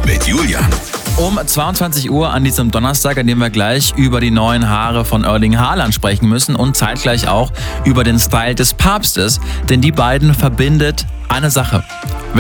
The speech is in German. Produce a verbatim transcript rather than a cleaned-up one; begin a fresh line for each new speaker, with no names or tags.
mit Julian.
Um zweiundzwanzig Uhr an diesem Donnerstag, an dem wir gleich über die neuen Haare von Erling Haaland sprechen müssen und zeitgleich auch über den Style des Papstes, denn die beiden verbindet eine Sache.